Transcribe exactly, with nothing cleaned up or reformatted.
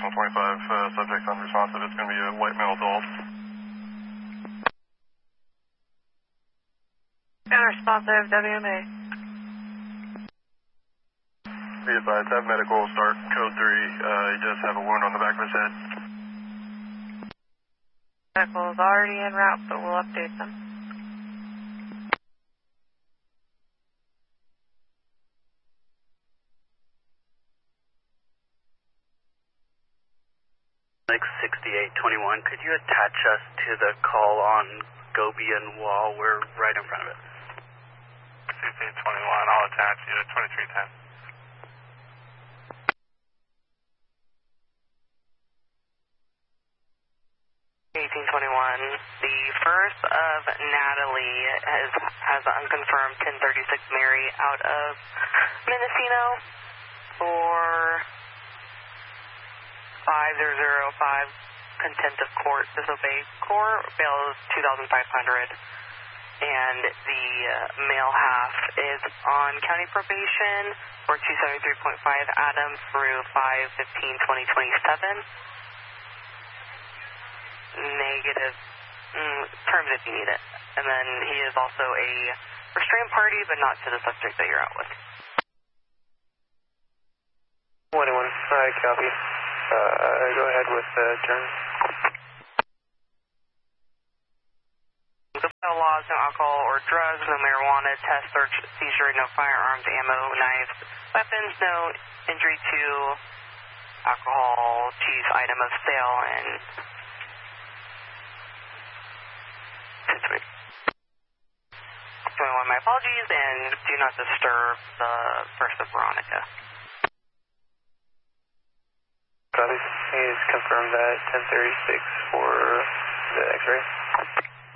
one twenty-five, uh, subject unresponsive. It's going to be a white male adult. Unresponsive, W M A. Be advised, have medical start code three. Uh, he does have a wound on the back of his head. Medical is already en route, but we'll update them. sixty-eight twenty-one, could you attach us to the call on Gobian Wall? We're right in front of it. sixty-eight twenty-one, I'll attach you to twenty-three ten. eighteen twenty-one, the first of Natalie has, has unconfirmed ten thirty-six Mary out of Mendocino for five zero zero five, contempt of court, disobey court, bail is two thousand five hundred, and the uh, male half is on county probation for two seventy-three point five Adams through five fifteen twenty twenty-seven. Negative mm, terms if you need it. And then he is also a restrained party, but not to the subject that you're out with. twenty-one, I copy. Uh, go ahead with the uh, turn. No laws, no alcohol or drugs, no marijuana, test, search, seizure, no firearms, ammo, knives, weapons, no injury to alcohol, cheese, item of sale, and twenty-one, my apologies, and do not disturb the first of Veronica. Copy. Please confirm that ten thirty-six for the x-ray.